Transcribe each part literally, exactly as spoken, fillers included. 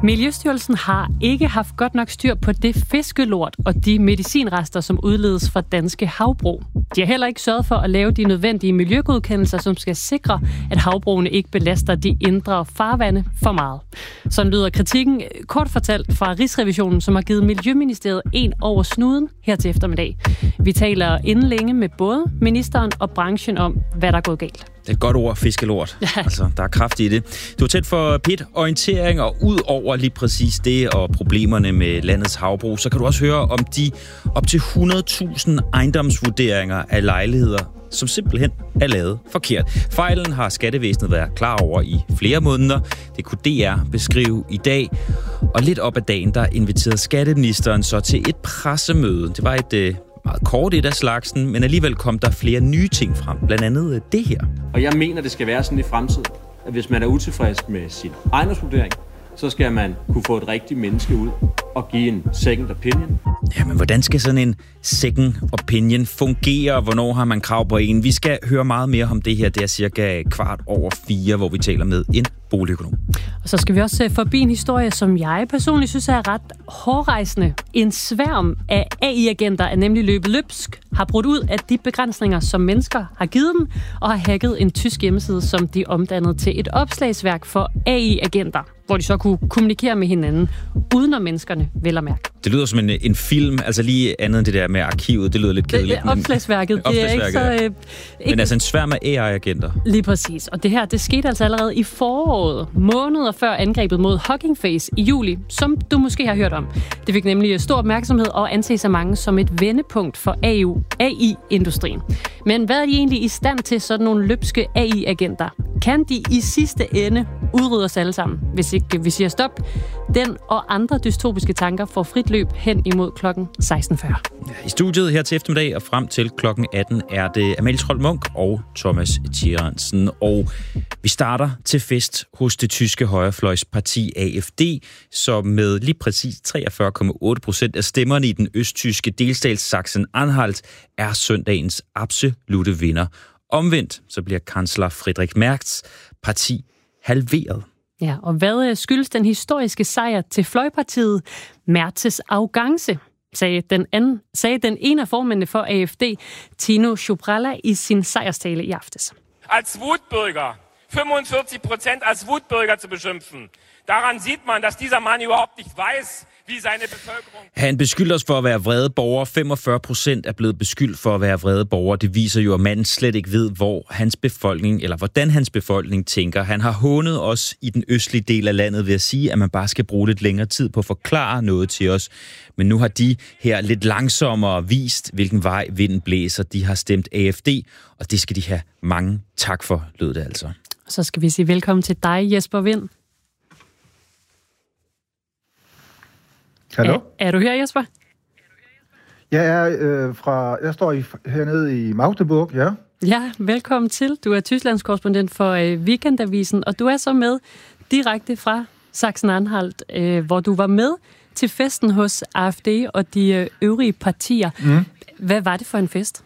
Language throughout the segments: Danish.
Miljøstyrelsen har ikke haft godt nok styr på det fiskelort og de medicinrester, som udledes fra danske havbrug. De har heller ikke sørget for at lave de nødvendige miljøgodkendelser, som skal sikre, at havbrugene ikke belaster de indre farvande for meget. Sådan lyder kritikken kort fortalt fra Rigsrevisionen, som har givet Miljøministeriet en over snuden her til eftermiddag. Vi taler inden længe med både ministeren og branchen om, hvad der er gået galt. Det er et godt ord, fiskelort. Ja. Altså, der er kraft i det. Du er tæt for P et orientering, og ud over lige præcis det og problemerne med landets havbrug, så kan du også høre om de op til hundrede tusind ejendomsvurderinger af lejligheder, som simpelthen er lavet forkert. Fejlen har skattevæsenet været klar over i flere måneder. Det kunne D R beskrive i dag. Og lidt op ad dagen, der inviterede skatteministeren så til et pressemøde. Det var et øh, meget kort et af slagsen, men alligevel kom der flere nye ting frem. Blandt andet det her. Og jeg mener, det skal være sådan i fremtiden, at hvis man er utilfreds med sin ejendomsvurdering, så skal man kunne få et rigtigt menneske ud og give en second opinion. Jamen, hvordan skal sådan en second opinion fungere? Hvornår har man krav på en? Vi skal høre meget mere om det her. Det er cirka kvart over fire, hvor vi taler med en boligøkonom. Og så skal vi også forbi en historie, som jeg personligt synes er ret hårdrejsende. En sværm af A I-agenter er nemlig løbet løbsk, har brudt ud af de begrænsninger, som mennesker har givet dem, og har hacket en tysk hjemmeside, som de omdannede til et opslagsværk for A I-agenter, hvor de så kunne kommunikere med hinanden, uden at menneskerne vel at mærke. Det lyder som en, en film, altså lige andet end det der med arkivet, det lyder lidt kedeligt. Det, det, opslagsværket, det er ikke så... Øh, ikke... Men altså en sværm af A I-agenter. Lige præcis, og det her, det skete altså allerede i foråret, måneder før angrebet mod Hugging Face i juli, som du måske har hørt om. Det fik nemlig stor opmærksomhed og anses af mange som et vendepunkt for A I-industrien. Men hvad er de egentlig i stand til, sådan nogle løbske A I-agenter? Kan de i sidste ende udrydde os alle sammen, hvis ikke vi siger stop? Den og andre dystopiske tanker får frit løb hen imod klokken seksten fyrre. I studiet her til eftermiddag og frem til klokken atten er det Amalie Trold Munch og Thomas Thierensen. Og vi starter til fest hos det tyske højrefløjsparti A F D, som med lige præcis treogfyrre komma otte procent af stemmerne i den østtyske delstat Sachsen-Anhalt er søndagens absolute vinder. Omvendt så bliver kansler Friedrich Merz parti halveret. Ja, og hvad skyldes den historiske sejr til fløjpartiet? Merz's arrogance, sagde den, anden, sagde den ene af formændene for A F D, Tino Schubralla, i sin sejrstale i aftes. Als Wutbürger, fünfundvierzig Prozent als Wutbürger zu beschimpfen. Daran sieht man, dass dieser Mann überhaupt nicht weiß, wie seine Bevölkerung... Han beskylder os for at være vrede borgere. femogfyrre procent er blevet beskyldt for at være vrede borgere. Det viser jo, at manden slet ikke ved, hvor hans befolkning, eller hvordan hans befolkning tænker. Han har hånet os i den østlige del af landet ved at sige, at man bare skal bruge lidt længere tid på at forklare noget til os. Men nu har de her lidt langsommere vist, hvilken vej vinden blæser. De har stemt A F D, og det skal de have mange tak for, lød det altså. Så skal vi sige velkommen til dig, Jesper Wind. Hallo? Er, er du her, Jesper? Jeg er øh, fra... Jeg står i, hernede i Magdeburg, ja. Ja, velkommen til. Du er Tysklands korrespondent for øh, Weekendavisen, og du er så med direkte fra Sachsen-Anhalt, øh, hvor du var med til festen hos A F D og de øh, øvrige partier. Mm. Hvad var det for en fest?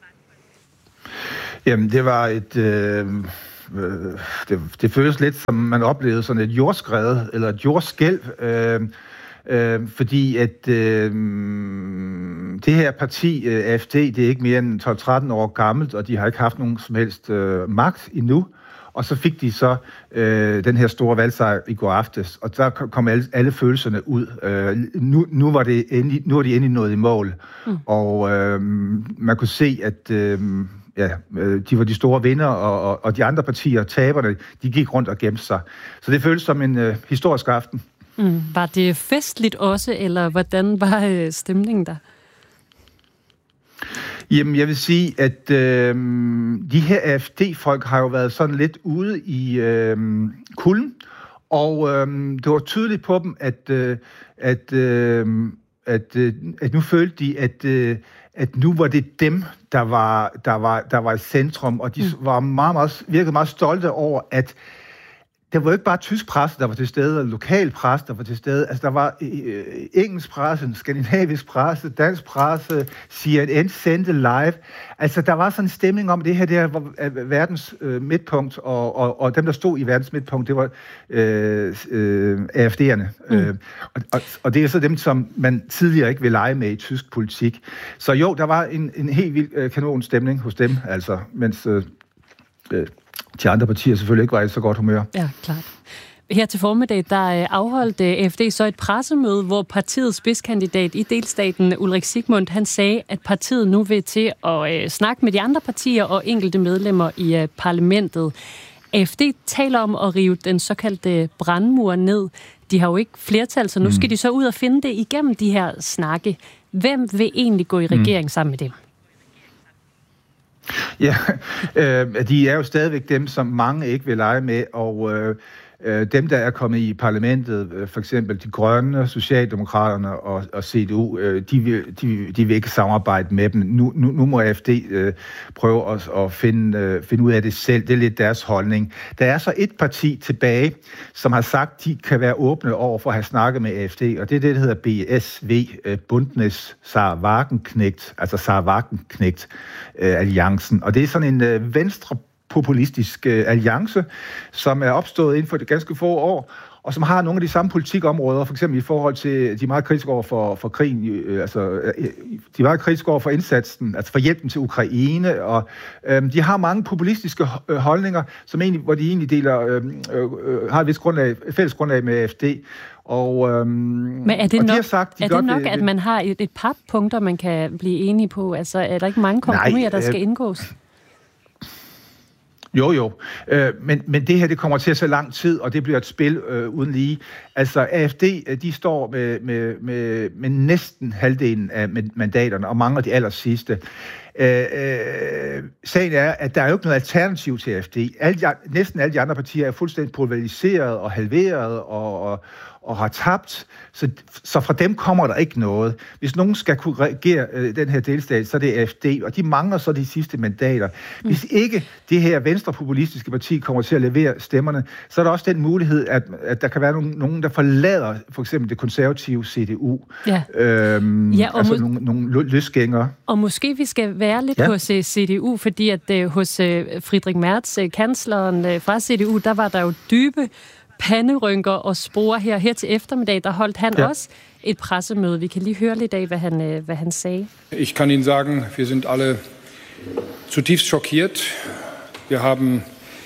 Jamen, det var et... Øh, øh, det, det føles lidt som, man oplevede sådan et jordskred, eller et jordskælv, øh, Øh, fordi at øh, det her parti, øh, A F D, det er ikke mere end tolv tretten år gammelt, og de har ikke haft nogen som helst øh, magt endnu. Og så fik de så øh, den her store valgsejr i går aftes, og der kom alle, alle følelserne ud. Øh, nu, nu, var det endelig, nu var de endelig nået i mål, mm. og øh, man kunne se, at øh, ja, de var de store vinder, og, og, og de andre partier, taberne, de gik rundt og gemte sig. Så det føltes som en øh, historisk aften. Mm. Var det festligt også, eller hvordan var øh, stemningen der? Jamen, jeg vil sige, at øh, de her A F D-folk har jo været sådan lidt ude i øh, kulden, og øh, det var tydeligt på dem, at, øh, at, øh, at, øh, at nu følte de, at, øh, at nu var det dem, der var, der var, der var i centrum, og de var meget, meget, virkede meget stolte over, at der var jo ikke bare tysk presse, der var til stede, og lokal presse, der var til stede. Altså, der var øh, engelsk presse, skandinavisk presse, dansk presse, C N N sendte live. Altså, der var sådan en stemning om, det her der var verdens øh, midtpunkt, og, og, og dem, der stod i verdens midtpunkt, det var øh, øh, A F D'erne. Mm. Øh, og, og, og det er så dem, som man tidligere ikke ville lege med i tysk politik. Så jo, der var en, en helt vild øh, kanonstemning hos dem, altså, mens... Øh, øh, de andre partier selvfølgelig ikke var i så godt humør. Ja, klart. Her til formiddag, der afholdt A F D så et pressemøde, hvor partiets spidskandidat i delstaten, Ulrik Sigmund, han sagde, at partiet nu vil til at snakke med de andre partier og enkelte medlemmer i parlamentet. A F D taler om at rive den såkaldte brandmur ned. De har jo ikke flertal, så nu skal de så ud og finde det igennem de her snakke. Hvem vil egentlig gå i regering mm. sammen med dem? Ja, øh, de er jo stadigvæk dem, som mange ikke vil lege med, og øh, dem, der er kommet i parlamentet, øh, for eksempel de grønne, Socialdemokraterne og, og C D U, øh, de, vil, de, de vil ikke samarbejde med dem. Nu, nu, nu må A F D øh, prøve at, at finde, øh, finde ud af det selv. Det er lidt deres holdning. Der er så et parti tilbage, som har sagt, de kan være åbne over for at have snakket med A F D, og det er det, der hedder B S V, øh, Bündnis Sarah Wagenknecht, altså Sarah Wagenknecht øh, alliancen. Og det er sådan en øh, venstre populistisk øh, alliance, som er opstået inden for det ganske få år, og som har nogle af de samme politikområder, for eksempel i forhold til, de er meget kritiske over for, for krigen, øh, altså, øh, de er meget kritiske over for indsatsen, altså for hjælpen til Ukraine, og øh, de har mange populistiske holdninger, som egentlig, hvor de egentlig deler, øh, øh, har et vist grundlag, fælles grundlag med A F D. Og, øhm, Men er det og nok, de har sagt, de er det nok det, at man har et, et par punkter, man kan blive enige på? Altså, er der ikke mange kompromiser, der skal indgås? Jo, jo. Øh, men, men det her, det kommer til at tage lang tid, og det bliver et spil øh, uden lige. Altså, A F D, de står med, med, med, med næsten halvdelen af mandaterne, og mange af de aller sidste. Øh, øh, sagen er, at der er jo ikke noget alternativ til A F D. Alle de, næsten alle de andre partier er fuldstændig pulveriseret og halveret og, og, og har tabt. Så, så fra dem kommer der ikke noget. Hvis nogen skal kunne regere øh, den her delstat, så er det A F D, og de mangler så de sidste mandater. Hvis ikke det her venstrepopulistiske parti kommer til at levere stemmerne, så er der også den mulighed, at, at der kan være nogen, nogen, der forlader for eksempel det konservative C D U. Ja. Øhm, ja, altså må- nogle, nogle løsgængere. Og måske vi skal være lidt ja. hos C D U, fordi at uh, hos uh, Friedrich Merz, uh, kansleren uh, fra C D U, der var der jo dybe panderynker og spore her. Her til eftermiddag, der holdt han ja. også et pressemøde. Vi kan lige høre lidt af, hvad han, uh, hvad han sagde. Ich kann Ihnen sagen, wir sind alle zutiefst schockiert. Wir haben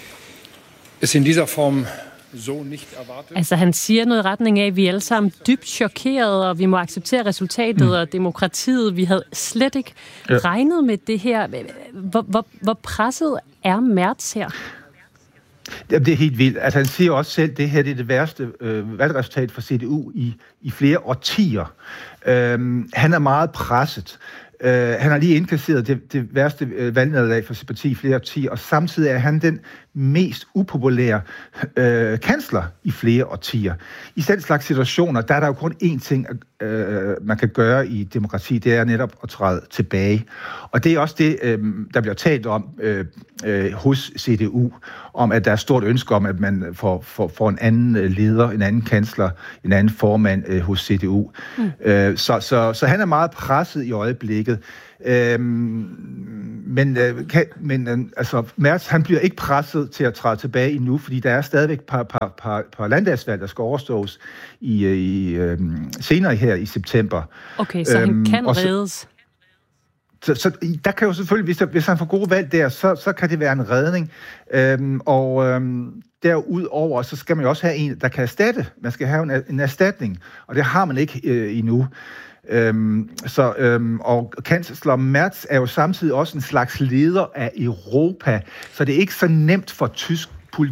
es in dieser Form so nicht erwartet. Altså, han siger noget i retning af, at vi er alle sammen dybt chokerede, og vi må acceptere resultatet mm. og demokratiet. Vi havde slet ikke ja. regnet med det her. Hvor, hvor, hvor presset er Merz her? Jamen, det er helt vildt. Altså, han siger også selv, at det her det er det værste øh, valgresultat for C D U i, i flere årtier. Øhm, han er meget presset. Uh, han har lige indkasseret det, det værste uh, valgnederlag for sit parti i flere årtier, og samtidig er han den mest upopulære uh, kansler i flere årtier. I den slags situationer, der er der jo kun én ting, uh, man kan gøre i demokrati, det er netop at træde tilbage. Og det er også det, uh, der bliver talt om uh, uh, hos C D U, om at der er stort ønske om, at man får, får, får en anden leder, en anden kansler, en anden formand uh, hos C D U. Mm. Uh, så, så, så han er meget presset i øjeblikket. Øhm, men øh, kan, men øh, altså, Merz, han bliver ikke presset til at træde tilbage endnu, fordi der er stadigvæk et par, par, par, par landdagsvalg, der skal overstås i, i, øh, senere her i september. Okay, så øhm, han kan reddes? Så, så der kan jo selvfølgelig, hvis, der, hvis han får gode valg der, så, så kan det være en redning. Øhm, og øhm, derudover, så skal man jo også have en, der kan erstatte. Man skal have en, en erstatning, og det har man ikke øh, endnu. Øhm, så, øhm, og kansler Merz er jo samtidig også en slags leder af Europa, så det er ikke så nemt for tysk,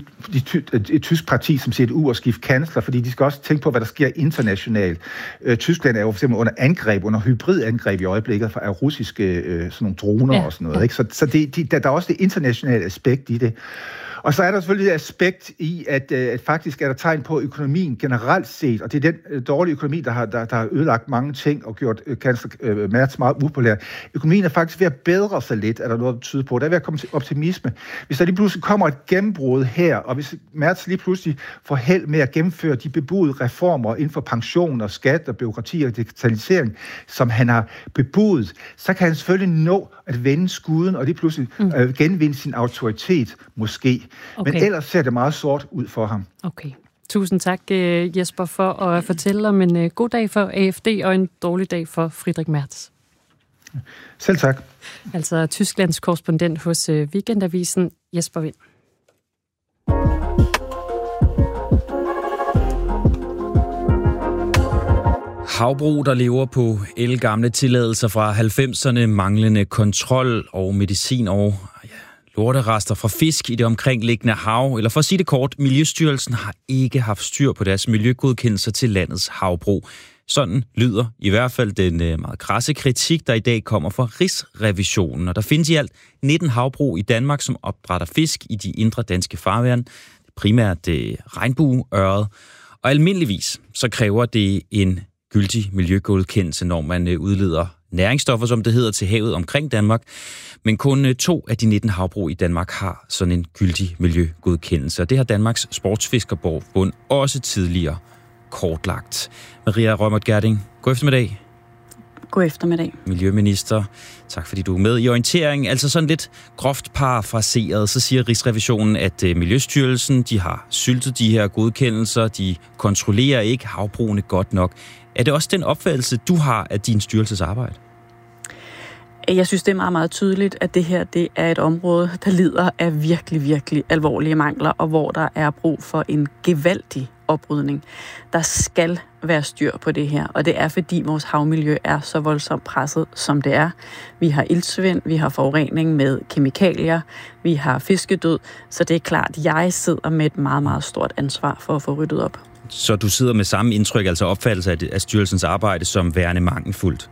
et tysk parti som C D U at skifte kansler, fordi de skal også tænke på, hvad der sker internationalt. Øh, Tyskland er jo for eksempel under angreb, under hybridangreb i øjeblikket af russiske øh, sådan nogle droner ja. og sådan noget. Ikke? Så, så det, de, der, der er også det internationale aspekt i det. Og så er der selvfølgelig et aspekt i, at, at faktisk er der tegn på økonomien generelt set, og det er den dårlige økonomi, der har, der, der har ødelagt mange ting og gjort kansler Merz meget upopulær. Økonomien er faktisk ved at bedre sig lidt, er der noget, der tyder på. Der er ved at komme til optimisme. Hvis der lige pludselig kommer et gennembrud her, og hvis Merz lige pludselig får held med at gennemføre de bebudede reformer inden for pension og skat og byråkrati og digitalisering, som han har bebudet, så kan han selvfølgelig nå at vende skuden og lige pludselig mm. øh, genvinde sin autoritet, måske. Okay. Men ellers ser det meget sort ud for ham. Okay. Tusind tak, Jesper, for at fortælle om en god dag for A F D og en dårlig dag for Friedrich Merz. Selv tak. Altså Tysklands korrespondent hos Weekendavisen, Jesper Wind. Havbrug, der lever på ældgamle tilladelser fra halvfemserne, manglende kontrol og medicin og ja, lorterester fra fisk i det omkringliggende hav. Eller for at sige det kort, Miljøstyrelsen har ikke haft styr på deres miljøgodkendelser til landets havbrug. Sådan lyder i hvert fald den meget krasse kritik, der i dag kommer fra Rigsrevisionen. Og der findes i alt nitten havbrug i Danmark, som opdrætter fisk i de indre danske farvand. Primært det regnbueørred. Og almindeligvis så kræver det en gyldig miljøgodkendelse, når man udleder næringsstoffer, som det hedder, til havet omkring Danmark. Men kun to af de nitten havbrug i Danmark har sådan en gyldig miljøgodkendelse. Og det har Danmarks Sportsfiskerbund også tidligere kortlagt. Maria Reumert Gjerding, god eftermiddag. God eftermiddag. Miljøminister, tak fordi du er med i orienteringen. Altså sådan lidt groft parafraseret, så siger Rigsrevisionen, at Miljøstyrelsen, de har syltet de her godkendelser, de kontrollerer ikke havbrugene godt nok. Er det også den opfattelse, du har af din styrelses arbejde? Jeg synes, det er meget, meget tydeligt, at det her det er et område, der lider af virkelig, virkelig alvorlige mangler, og hvor der er brug for en gevaldig oprydning. Der skal være styr på det her, og det er, fordi vores havmiljø er så voldsomt presset, som det er. Vi har iltsvind, vi har forurening med kemikalier, vi har fiskedød, så det er klart, at jeg sidder med et meget, meget stort ansvar for at få ryddet op. Så du sidder med samme indtryk, altså opfattelse af styrelsens arbejde som værende mangelfuldt?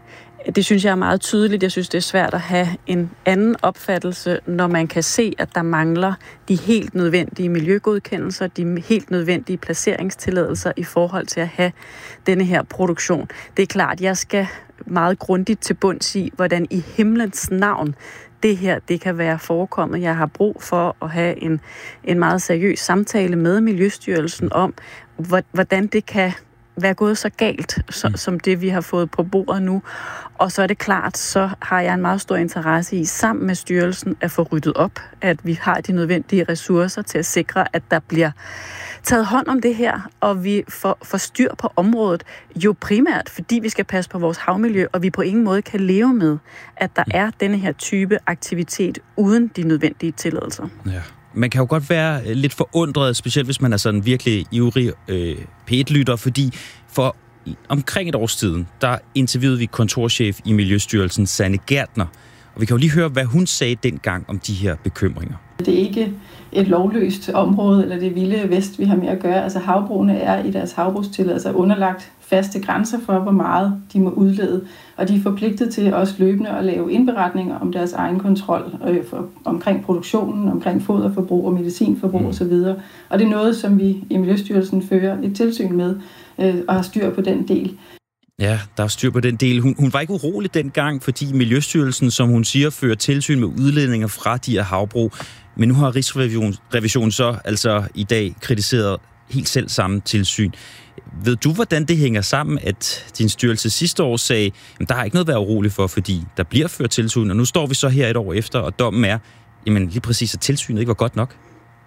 Det synes jeg er meget tydeligt. Jeg synes, det er svært at have en anden opfattelse, når man kan se, at der mangler de helt nødvendige miljøgodkendelser, de helt nødvendige placeringstilladelser i forhold til at have denne her produktion. Det er klart, jeg skal meget grundigt til bunds i, hvordan i himlens navn det her det kan være forekommet. Jeg har brug for at have en, en meget seriøs samtale med Miljøstyrelsen om, hvordan det kan være gået så galt, så, mm. som det vi har fået på bordet nu. Og så er det klart, så har jeg en meget stor interesse i, sammen med styrelsen, at få ryddet op, at vi har de nødvendige ressourcer til at sikre, at der bliver taget hånd om det her, og vi får, får styr på området, jo primært, fordi vi skal passe på vores havmiljø, og vi på ingen måde kan leve med, at der er denne her type aktivitet uden de nødvendige tilladelser. Ja. Man kan jo godt være lidt forundret, specielt hvis man er sådan virkelig ivrig øh, P et-lytter, fordi for omkring et års tiden, der interviewede vi kontorchef i Miljøstyrelsen, Sanne Gærtner, og vi kan jo lige høre, hvad hun sagde dengang om de her bekymringer. Det er ikke et lovløst område, eller det vilde vest, vi har med at gøre. Altså havbrugene er i deres havbrugstilladelser underlagt faste grænser for, hvor meget de må udlede, og de er forpligtet til også løbende at lave indberetninger om deres egen kontrol øh, for, omkring produktionen, omkring foderforbrug og medicinforbrug mm. osv. Og det er noget, som vi i Miljøstyrelsen fører et tilsyn med øh, og har styr på den del. Ja, der er styr på den del. Hun, hun var ikke urolig dengang, fordi Miljøstyrelsen, som hun siger, fører tilsyn med udledninger fra de her havbrug. Men nu har Rigsrevisionen så altså i dag kritiseret helt selv samme tilsyn. Ved du, hvordan det hænger sammen, at din styrelse sidste år sagde, at der er ikke noget at være urolig for, fordi der bliver ført tilsyn, og nu står vi så her et år efter, og dommen er, jamen lige præcis, at tilsynet ikke var godt nok?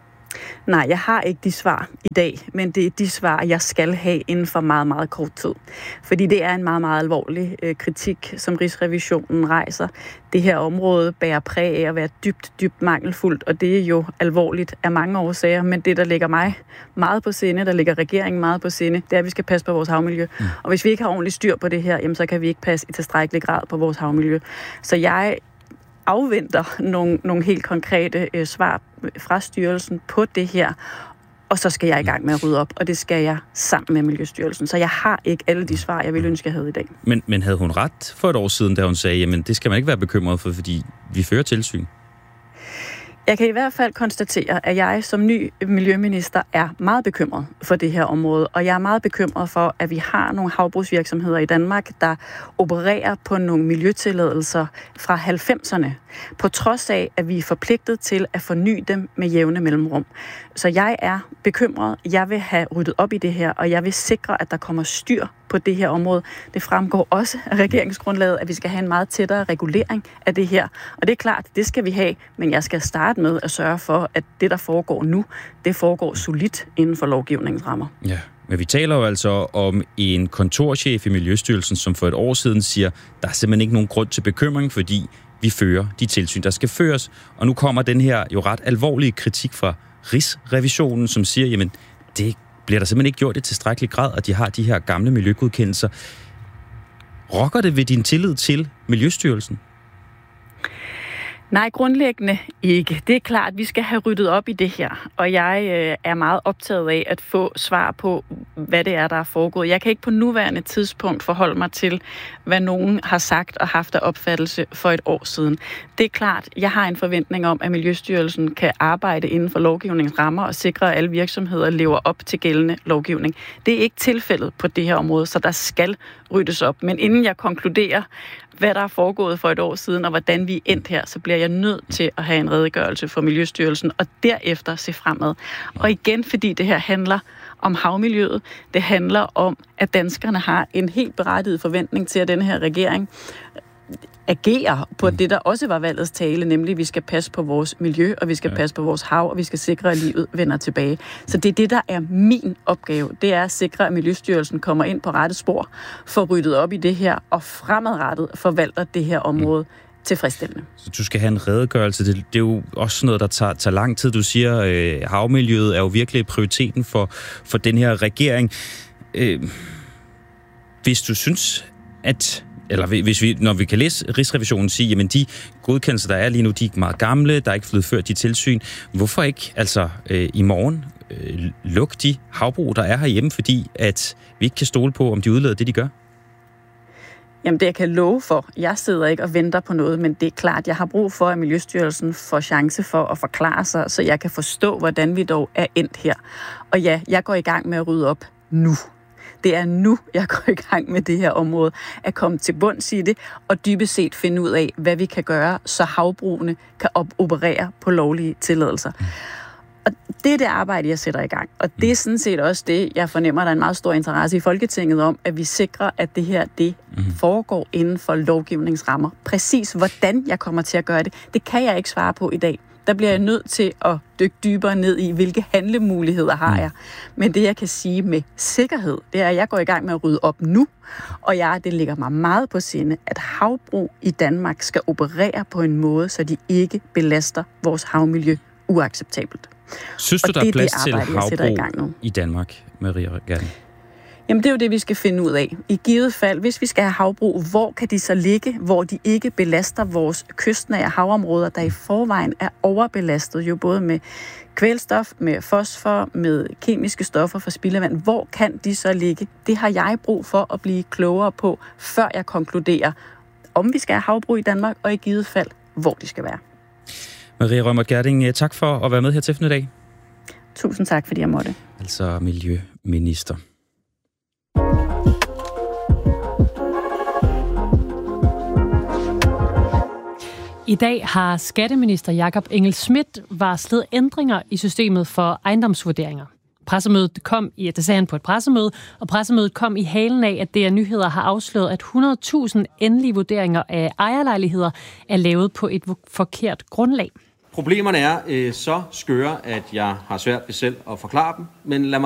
Nej, jeg har ikke de svar i dag, men det er de svar, jeg skal have inden for meget, meget kort tid. Fordi det er en meget, meget alvorlig øh, kritik, som Rigsrevisionen rejser. Det her område bærer præg af at være dybt, dybt mangelfuldt, og det er jo alvorligt af mange årsager, men det, der ligger mig meget på sinde, der ligger regeringen meget på sinde, det er, at vi skal passe på vores havmiljø. Mm. Og hvis vi ikke har ordentligt styr på det her, jamen, så kan vi ikke passe i tilstrækkelig grad på vores havmiljø. Så jeg afventer nogle, nogle helt konkrete øh, svar fra styrelsen på det her, og så skal jeg i gang med at rydde op, og det skal jeg sammen med Miljøstyrelsen. Så jeg har ikke alle de svar, jeg ville ønske, jeg havde i dag. Men, men havde hun ret for et år siden, da hun sagde, jamen det skal man ikke være bekymret for, fordi vi fører tilsyn? Jeg kan i hvert fald konstatere, at jeg som ny miljøminister er meget bekymret for det her område, og jeg er meget bekymret for, at vi har nogle havbrugsvirksomheder i Danmark, der opererer på nogle miljøtilladelser fra halvfemserne, på trods af, at vi er forpligtet til at forny dem med jævne mellemrum. Så jeg er bekymret. Jeg vil have ryddet op i det her, og jeg vil sikre, at der kommer styr på det her område. Det fremgår også af regeringsgrundlaget, at vi skal have en meget tættere regulering af det her. Og det er klart, det skal vi have, men jeg skal starte med at sørge for, at det, der foregår nu, det foregår solidt inden for lovgivningens rammer. Ja, men vi taler jo altså om en kontorchef i Miljøstyrelsen, som for et år siden siger, der er simpelthen ikke nogen grund til bekymring, fordi vi fører de tilsyn, der skal føres. Og nu kommer den her jo ret alvorlige kritik fra Rigsrevisionen, som siger, jamen, det bliver der simpelthen ikke gjort i tilstrækkelig grad, at de har de her gamle miljøgodkendelser. Rokker det ved din tillid til Miljøstyrelsen? Nej, grundlæggende ikke. Det er klart, at vi skal have ryddet op i det her, og jeg øh, er meget optaget af at få svar på, hvad det er, der er foregået. Jeg kan ikke på nuværende tidspunkt forholde mig til, hvad nogen har sagt og haft af opfattelse for et år siden. Det er klart, jeg har en forventning om, at Miljøstyrelsen kan arbejde inden for lovgivningens rammer og sikre, at alle virksomheder lever op til gældende lovgivning. Det er ikke tilfældet på det her område, så der skal ryddes op. Men inden jeg konkluderer, hvad der er foregået for et år siden, og hvordan vi er endt her, så bliver jeg nødt til at have en redegørelse for Miljøstyrelsen, og derefter se fremad. Og igen, fordi det her handler om havmiljøet, det handler om, at danskerne har en helt berettiget forventning til, at den her regering agerer på det, der også var valgets tale, nemlig at vi skal passe på vores miljø, og vi skal passe på vores hav, og vi skal sikre, at livet vender tilbage. Så det er det, der er min opgave. Det er at sikre, at Miljøstyrelsen kommer ind på rette spor, får ryddet op i det her, og fremadrettet forvalter det her område tilfredsstillende. Så du skal have en redegørelse. Det, det er jo også noget, der tager, tager lang tid. Du siger, øh, havmiljøet er jo virkelig prioriteten for, for den her regering. Øh, hvis du synes, at eller hvis vi, når vi kan læse Rigsrevisionen sige, jamen de godkendelser, der er lige nu, de er meget gamle, der er ikke blevet ført de tilsyn. Hvorfor ikke altså øh, i morgen øh, lukke de havbrug, der er herhjemme, fordi at vi ikke kan stole på, om de udleder det, de gør? Jamen det jeg kan love for, jeg sidder ikke og venter på noget, men det er klart, jeg har brug for, at Miljøstyrelsen får chance for at forklare sig, så jeg kan forstå, hvordan vi dog er endt her. Og ja, jeg går i gang med at rydde op nu. Det er nu, jeg går i gang med det her område, at komme til bunds i det, og dybest set finde ud af, hvad vi kan gøre, så havbrugene kan op- operere på lovlige tilladelser. Og det er det arbejde, jeg sætter i gang. Og det er sådan set også det, jeg fornemmer, der er en meget stor interesse i Folketinget om, at vi sikrer, at det her, det foregår inden for lovgivningsrammer. Præcis hvordan jeg kommer til at gøre det, det kan jeg ikke svare på i dag. Der bliver jeg nødt til at dykke dybere ned i, hvilke handlemuligheder har jeg. Men det, jeg kan sige med sikkerhed, det er, at jeg går i gang med at rydde op nu, og jeg, det ligger mig meget på sinde, at havbrug i Danmark skal operere på en måde, så de ikke belaster vores havmiljø uacceptabelt. Synes du, og der det er plads det til havbrug i, i Danmark, Maria Reumert? Jamen, det er jo det, vi skal finde ud af. I givet fald, hvis vi skal have havbrug, hvor kan de så ligge, hvor de ikke belaster vores kystnære havområder, der i forvejen er overbelastet, jo både med kvælstof, med fosfor, med kemiske stoffer fra spildevand. Hvor kan de så ligge? Det har jeg brug for at blive klogere på, før jeg konkluderer, om vi skal have havbrug i Danmark, og i givet fald, hvor de skal være. Maria Reumert Gjerding, tak for at være med her til i dag. Tusind tak, fordi jeg måtte. Altså miljøminister. I dag har skatteminister Jakob Engel-Schmidt varslet ændringer i systemet for ejendomsvurderinger. Pressemødet kom i, det sagde han på et pressemøde, og pressemødet kom i halen af, at D R Nyheder har afsløret, at hundrede tusind endelige vurderinger af ejerlejligheder er lavet på et forkert grundlag. Problemerne er øh, så skøre, at jeg har svært ved selv at forklare dem, men lad mig